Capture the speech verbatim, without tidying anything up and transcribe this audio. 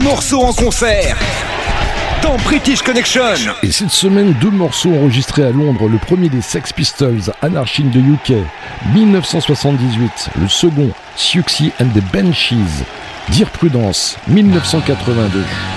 morceaux en concert dans British Connection. Et cette semaine, deux morceaux enregistrés à Londres. Le premier des Sex Pistols, Anarchy in the U K, dix-neuf cent soixante-dix-huit. Le second, Siouxsie and the Banshees, Dire Prudence, dix-neuf cent quatre-vingt-deux.